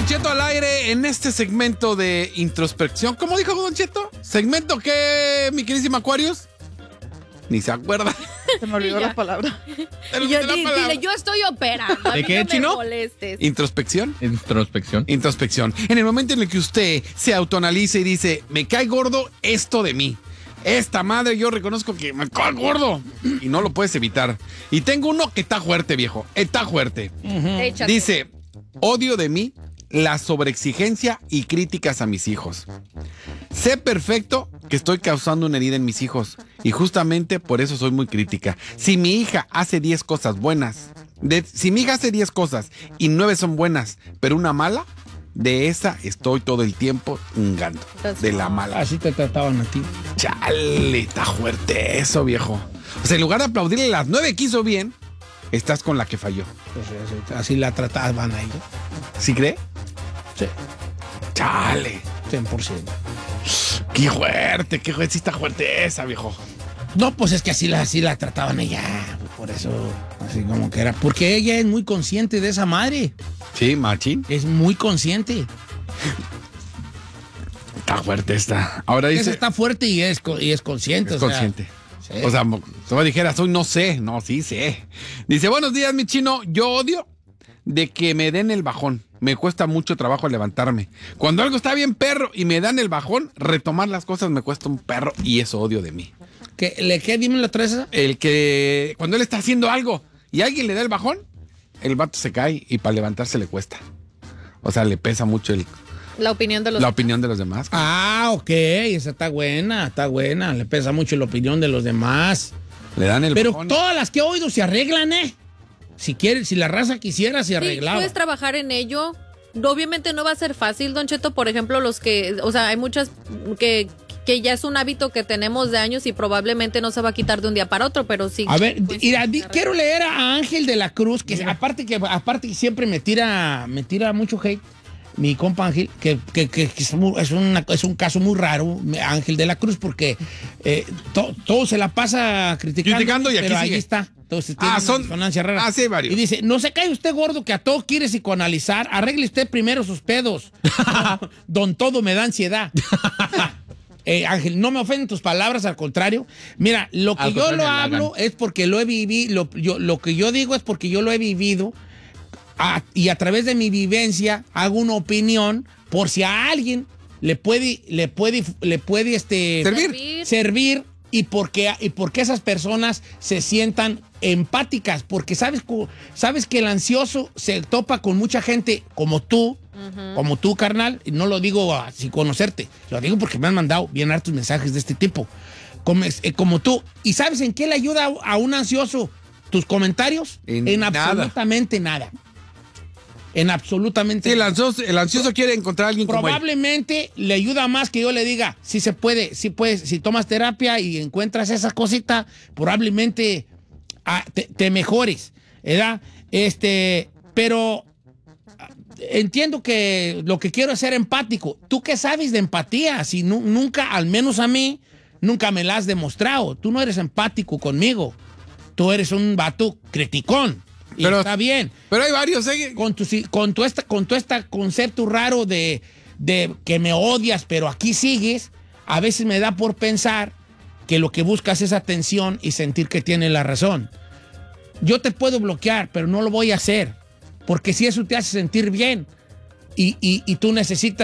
Don Cheto al aire en este segmento de introspección. ¿Cómo dijo Don Cheto? ¿Segmento qué, mi queridísima Aquarius? Ni se acuerda. Se me olvidó la palabra. Dile, yo estoy operando. ¿De qué, Chino? No me molestes. ¿Introspección? Introspección. Introspección. En el momento en el que usted se autoanaliza y dice, me cae gordo esto de mí. Esta madre yo reconozco que me cae gordo. Y no lo puedes evitar. Y tengo uno que está fuerte, viejo. Está fuerte. Échate. Dice, odio de mí la sobreexigencia y críticas a mis hijos. Sé perfecto que estoy causando una herida en mis hijos y justamente por eso soy muy crítica. Si mi hija hace 10 cosas buenas, si mi hija hace 10 cosas y 9 son buenas, pero una mala, de esa estoy todo el tiempo chingando. De la mala. Así te trataban a ti. Chale, está fuerte eso, viejo. O sea, en lugar de aplaudirle las 9 que hizo bien, estás con la que falló. Pues así la trataban a ella. ¿Sí cree? Sí, Chale. 100%. Qué fuerte, sí está fuerte esa, viejo. No, pues es que así la trataban a ella. Por eso, así como que era. Porque ella es muy consciente de esa madre. Sí, machín. Es muy consciente. Está fuerte esta. Ahora dice... Esa está fuerte y es consciente. Es o sea, consciente. sí. O sea, si me dijeras, hoy no sé. No, sí sé. Dice, buenos días, mi chino. Yo odio de que me den el bajón. Me cuesta mucho trabajo levantarme. Cuando algo está bien perro y me dan el bajón, retomar las cosas me cuesta un perro y eso odio de mí. ¿Qué? Dime la otra vez. El que cuando él está haciendo algo y alguien le da el bajón, el vato se cae y para levantarse le cuesta. O sea, le pesa mucho La opinión de los... la opinión de los demás. Ah, ok. Esa está buena. Le pesa mucho la opinión de los demás. Le dan el Pero bajón. todas las que he oído se arreglan, ¿eh? Si la raza quisiera, se Sí, arreglaba. puedes trabajar en ello. Obviamente no va a ser fácil, Don Cheto. Por ejemplo, los que... O sea, hay muchas que ya es un hábito que tenemos de años y probablemente no se va a quitar de un día para otro, pero sí. A ver, pues, mira, quiero leer a Ángel de la Cruz, que aparte que siempre me tira mucho hate, mi compa Ángel, que es un caso muy raro, Ángel de la Cruz, porque todo se la pasa criticando Y aquí pero ahí sigue. está. Entonces tiene una disonancia rara. Sí, varios. Y dice, no se cae usted gordo que a todo quiere psicoanalizar, arregle usted primero sus pedos. Don todo me da ansiedad. Ángel, no me ofenden tus palabras, al contrario. Mira, lo que yo lo hablo es porque lo he vivido, lo que yo digo es porque yo lo he vivido y a través de mi vivencia hago una opinión por si a alguien le puede servir y porque esas personas se sientan empáticas, porque sabes que el ansioso se topa con mucha gente como tú, carnal, y no lo digo sin conocerte, lo digo porque me han mandado bien hartos mensajes de este tipo, como tú. ¿Y sabes en qué le ayuda a un ansioso tus comentarios? En absolutamente nada. En absolutamente Sí, nada. el ansioso quiere encontrar a alguien como él. Probablemente le ayuda más que yo le diga, sí se puede, sí puedes, si tomas terapia y encuentras esa cosita, probablemente te mejores, ¿verdad? Pero entiendo que lo que quiero es ser empático. ¿Tú qué sabes de empatía? Si nunca, al menos a mí, nunca me la has demostrado. Tú no eres empático conmigo. Tú eres un vato criticón. Y Pero está bien. Pero hay varios, Con tu este concepto raro de que me odias, pero aquí sigues, a veces me da por pensar que lo que buscas es atención y sentir que tienes la razón. Yo te puedo bloquear, pero no lo voy a hacer, porque si eso te hace sentir bien y tú necesitas